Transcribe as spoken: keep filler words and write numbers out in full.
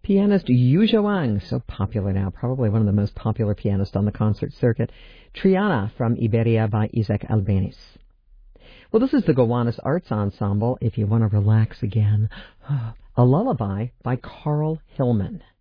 Pianist Yu Zhuang, so popular now, probably one of the most popular pianists on the concert circuit. Triana from Iberia by Isaac Albeniz. Well, this is the Gowanus Arts Ensemble, if you want to relax again. A Lullaby by Carl Hillman.